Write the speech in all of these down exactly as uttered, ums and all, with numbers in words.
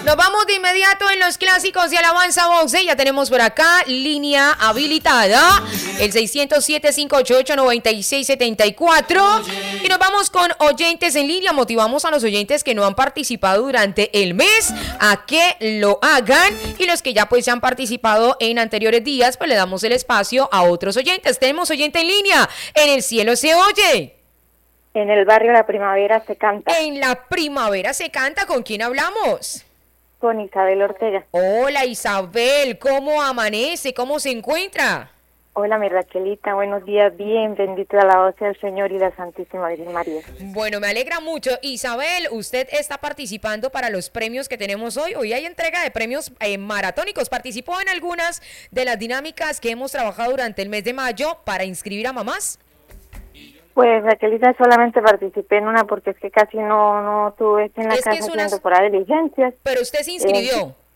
Nos vamos de inmediato en los clásicos de Alabanza Voce. Ya tenemos por acá línea habilitada, el seiscientos siete, cinco ocho ocho, noventa y seis setenta y cuatro. Y nos vamos con oyentes en línea. Motivamos a los oyentes que no han participado durante el mes a que lo hagan. Y los que ya pues han participado en anteriores días, pues le damos el espacio a otros oyentes. Tenemos oyente en línea. En el cielo se oye. En el barrio La Primavera se canta. En la primavera se canta. ¿Con quién hablamos? Con Isabel Ortega. Hola Isabel, ¿cómo amanece? ¿Cómo se encuentra? Hola mi Raquelita, buenos días, bien, bendito la voz del Señor y la Santísima Virgen María. Bueno, me alegra mucho. Isabel, usted está participando para los premios que tenemos hoy. Hoy hay entrega de premios eh, maratónicos. ¿Participó en algunas de las dinámicas que hemos trabajado durante el mes de mayo para inscribir a mamás? Pues Raquelita, solamente participé en una porque es que casi no, no tuve en la es casa que haciendo unas... por ahí diligencias. Pero usted se inscribió. Eh,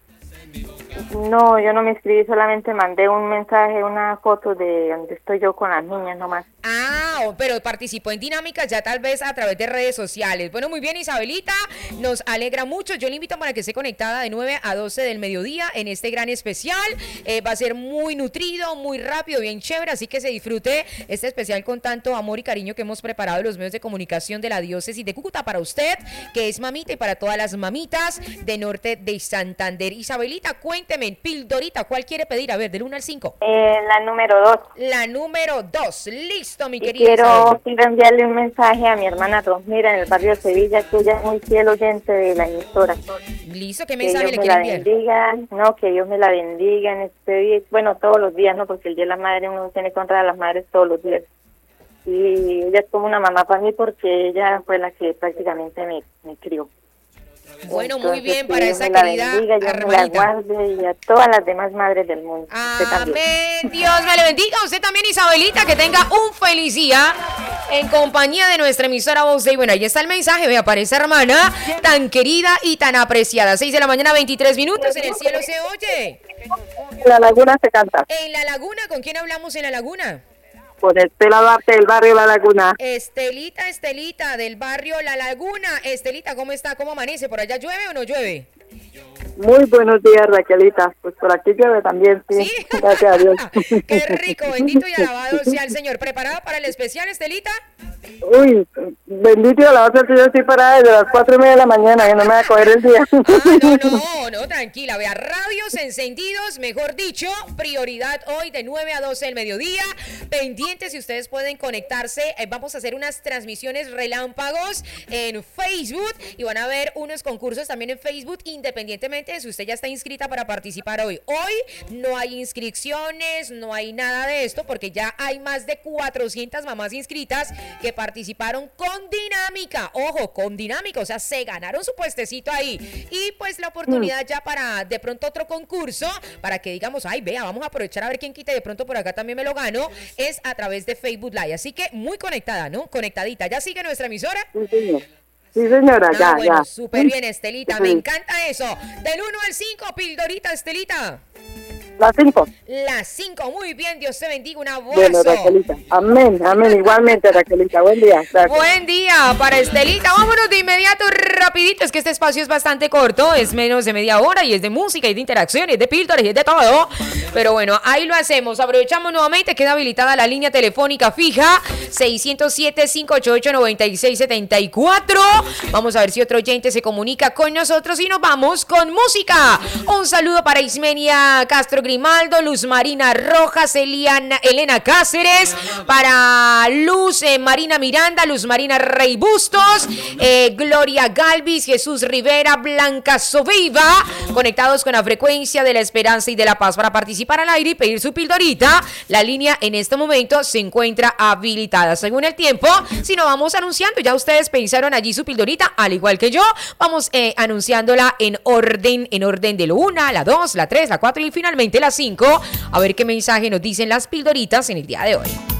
No, yo no me inscribí, solamente mandé un mensaje, una foto de donde estoy yo con las niñas nomás. Ah, pero participó en dinámicas ya tal vez a través de redes sociales. Bueno, muy bien Isabelita, nos alegra mucho. Yo le invito para que esté conectada de nueve a doce del mediodía en este gran especial. Eh, va a ser muy nutrido, muy rápido, bien chévere, así que se disfrute este especial con tanto amor y cariño que hemos preparado en los medios de comunicación de la diócesis de Cúcuta para usted, que es mamita, y para todas las mamitas de norte de Santander. Isabelita, cuénteme, pildorita, ¿cuál quiere pedir? A ver, del uno al cinco. Eh, la número dos. La número dos. Listo, mi y querida quiero, quiero enviarle un mensaje a mi hermana Rosmira en el barrio de Sevilla, que ella es muy fiel oyente de la emisora. Listo, ¿qué que mensaje Dios le me quiere la enviar? bendiga, no, que Dios me la bendiga en este día, bueno, todos los días, no, porque el Día de la Madre uno tiene que honrar a las madres todos los días. Y ella es como una mamá para mí porque ella fue la que prácticamente me, me crió. Bueno, Entonces, muy bien que para Dios esa me la querida bendiga, Dios me la guarde y a todas las demás madres del mundo. Amén. Dios me le bendiga. Usted también, Isabelita, que tenga un feliz día en compañía de nuestra emisora Voce. Y bueno, ahí está el mensaje. Vea, para esa hermana tan querida y tan apreciada. seis de la mañana, veintitrés minutos. En el cielo se oye. En la laguna se canta. En la laguna, ¿con quién hablamos en la laguna? Con Estela Duarte del barrio La Laguna. Estelita, Estelita del barrio La Laguna. Estelita, ¿cómo está? ¿Cómo amanece? ¿Por allá llueve o no llueve? Muy buenos días, Raquelita. Pues por aquí llueve también, sí. ¿Sí? Gracias a Dios. Qué rico, bendito y alabado sea el Señor. ¿Preparada para el especial, Estelita? Uy, bendito y alabado sea el Señor. Estoy parada desde las cuatro y media de la mañana, que no me va a coger el día. Ah, no, no, no, tranquila. Vea, radios encendidos, mejor dicho, prioridad hoy de nueve a doce del mediodía. Pendientes, si ustedes pueden conectarse, eh, vamos a hacer unas transmisiones relámpagos en Facebook y van a ver unos concursos también en Facebook, independientemente de si usted ya está inscrita para participar hoy. Hoy no hay inscripciones, no hay nada de esto, porque ya hay más de cuatrocientas mamás inscritas que participaron con dinámica. Ojo, con dinámica, o sea, se ganaron su puestecito ahí. Y pues la oportunidad ya para de pronto otro concurso, para que digamos, ay, vea, vamos a aprovechar a ver quién quita y de pronto por acá también me lo gano, es a través de Facebook Live. Así que muy conectada, ¿no? Conectadita. ¿Ya sigue nuestra emisora? Sí, señor. Sí, señora, Ah, ya, bueno, ya. súper bien, Estelita. Me encanta eso. Del uno al cinco, pildorita, Estelita. Las cinco. Las cinco, muy bien, Dios te bendiga, un abrazo. Bueno, Raquelita. Amén, amén. Igualmente, Raquelita. Buen día. Gracias. Buen día para Estelita. Vámonos de inmediato, rapidito. Es que este espacio es bastante corto, es menos de media hora y es de música y de interacción y es de píldoras y es de todo. Pero bueno, ahí lo hacemos. Aprovechamos nuevamente, queda habilitada la línea telefónica fija seiscientos siete, cinco ocho ocho, noventa y seis setenta y cuatro. Vamos a ver si otro oyente se comunica con nosotros y nos vamos con música. Un saludo para Ismenia Castro Grimaldo, Luz Marina Rojas, Eliana, Elena Cáceres, para Luz eh, Marina Miranda, Luz Marina Rey Bustos, eh, Gloria Galvis, Jesús Rivera, Blanca Soveiva, conectados con la frecuencia de la esperanza y de la paz. Para participar al aire y pedir su pildorita, la línea en este momento se encuentra habilitada. Según el tiempo, si no vamos anunciando, ya ustedes pensaron allí su pildorita, al igual que yo, vamos eh, anunciándola en orden, en orden de la una, la dos, la tres, la cuatro y finalmente la cinco. A ver qué mensaje nos dicen las pildoritas en el día de hoy.